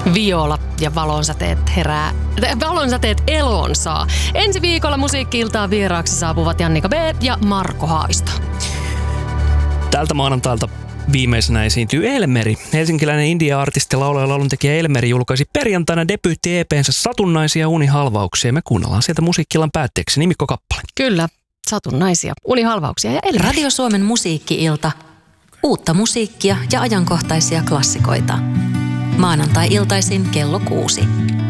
Viola ja valonsäteet eloon saa. Ensi viikolla Musiikki-iltaan vieraaksi saapuvat Jannika B. ja Marko Haisto. Tältä maanantailta viimeisenä esiintyy Elmeri. Helsinkiläinen indie-artisti, laulaja ja lauluntekijä Elmeri julkaisi perjantaina debyytti-EP:nsä Satunnaisia unihalvauksia. Me kuunnellaan sieltä Musiikki-illan päätteeksi nimikkokappale. Kyllä, Satunnaisia unihalvauksia ja Elmeri. Radio Suomen Musiikki-ilta. Uutta musiikkia ja ajankohtaisia klassikoita. Maanantai-iltaisin kello 6.